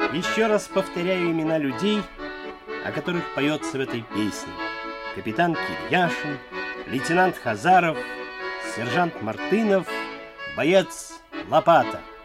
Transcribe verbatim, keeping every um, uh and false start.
Еще раз повторяю имена людей, о которых поется в этой песне. Капитан Кирьяшин, лейтенант Хазаров, сержант Мартынов, боец Лопата.